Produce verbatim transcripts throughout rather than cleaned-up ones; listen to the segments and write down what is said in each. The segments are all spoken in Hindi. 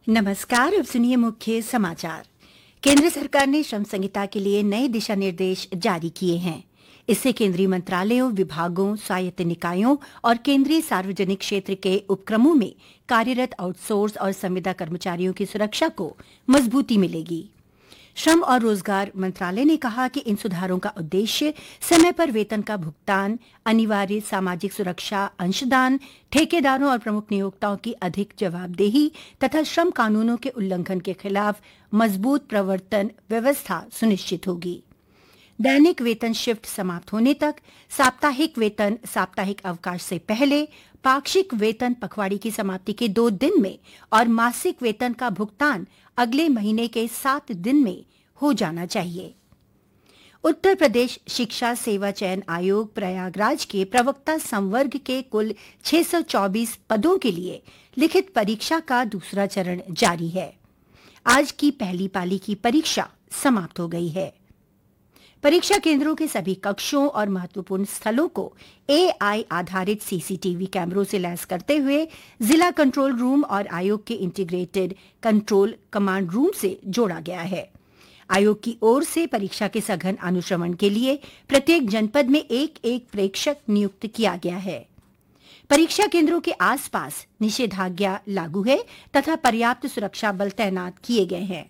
नमस्कार। अब सुनिए मुख्य समाचार। केंद्र सरकार ने श्रम संहिता के लिए नए दिशा निर्देश जारी किए हैं। इससे केंद्रीय मंत्रालयों, विभागों, स्वायत्त निकायों और केंद्रीय सार्वजनिक क्षेत्र के उपक्रमों में कार्यरत आउटसोर्स और संविदा कर्मचारियों की सुरक्षा को मजबूती मिलेगी। श्रम और रोजगार मंत्रालय ने कहा कि इन सुधारों का उद्देश्य समय पर वेतन का भुगतान, अनिवार्य सामाजिक सुरक्षा अंशदान, ठेकेदारों और प्रमुख नियोक्ताओं की अधिक जवाबदेही तथा श्रम कानूनों के उल्लंघन के खिलाफ मजबूत प्रवर्तन व्यवस्था सुनिश्चित होगी। दैनिक वेतन शिफ्ट समाप्त होने तक, साप्ताहिक वेतन साप्ताहिक अवकाश से पहले, पाक्षिक वेतन पखवाड़ी की समाप्ति के दो दिन में और मासिक वेतन का भुगतान अगले महीने के सात दिन में हो जाना चाहिए। उत्तर प्रदेश शिक्षा सेवा चयन आयोग प्रयागराज के प्रवक्ता संवर्ग के कुल छह सौ चौबीस पदों के लिए लिखित परीक्षा का दूसरा चरण जारी है। आज की पहली पाली की परीक्षा समाप्त हो गई है। परीक्षा केंद्रों के सभी कक्षों और महत्वपूर्ण स्थलों को एआई आधारित सीसीटीवी कैमरों से लैस करते हुए जिला कंट्रोल रूम और आयोग के इंटीग्रेटेड कंट्रोल कमांड रूम से जोड़ा गया है। आयोग की ओर से परीक्षा के सघन अनुश्रवण के लिए प्रत्येक जनपद में एक एक प्रेक्षक नियुक्त किया गया है। परीक्षा केंद्रों के आसपास निषेधाज्ञा लागू है तथा पर्याप्त सुरक्षा बल तैनात किए गए हैं।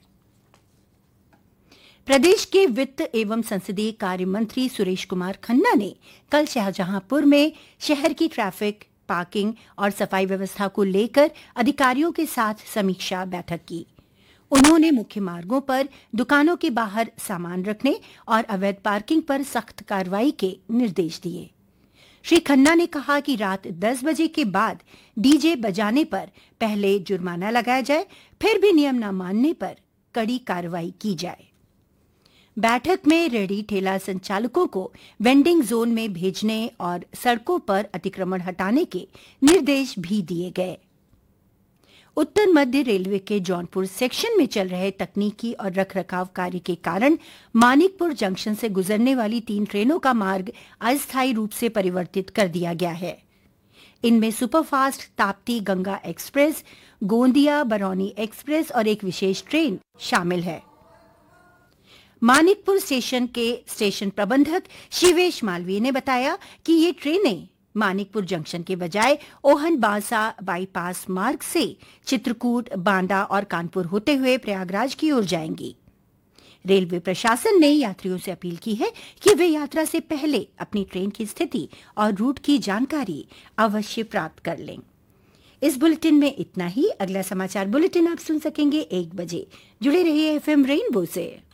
प्रदेश के वित्त एवं संसदीय कार्य मंत्री सुरेश कुमार खन्ना ने कल शाहजहांपुर में शहर की ट्रैफिक, पार्किंग और सफाई व्यवस्था को लेकर अधिकारियों के साथ समीक्षा बैठक की। उन्होंने मुख्य मार्गों पर दुकानों के बाहर सामान रखने और अवैध पार्किंग पर सख्त कार्रवाई के निर्देश दिए। श्री खन्ना ने कहा कि रात दस बजे के बाद डीजे बजाने पर पहले जुर्माना लगाया जाए, फिर भी नियम न मानने पर कड़ी कार्रवाई की जाए। बैठक में रेहड़ी ठेला संचालकों को वेंडिंग जोन में भेजने और सड़कों पर अतिक्रमण हटाने के निर्देश भी दिए गए। उत्तर मध्य रेलवे के जौनपुर सेक्शन में चल रहे तकनीकी और रखरखाव कार्य के कारण मानिकपुर जंक्शन से गुजरने वाली तीन ट्रेनों का मार्ग अस्थायी रूप से परिवर्तित कर दिया गया है। इनमें superfast Tapti Ganga express, Gondia Barauni express और एक विशेष ट्रेन शामिल है। मानिकपुर स्टेशन के स्टेशन प्रबंधक शिवेश मालवीय ने बताया कि ये ट्रेनें मानिकपुर जंक्शन के बजाय ओहन बांसा बाईपास मार्ग से चित्रकूट, बांदा और कानपुर होते हुए प्रयागराज की ओर जाएंगी। रेलवे प्रशासन ने यात्रियों से अपील की है कि वे यात्रा से पहले अपनी ट्रेन की स्थिति और रूट की जानकारी अवश्य प्राप्त कर लें। इस बुलेटिन में इतना ही। अगला समाचार बुलेटिन आप सुन सकेंगे एक बजे। जुड़े रहिए एफएम रेनबो से।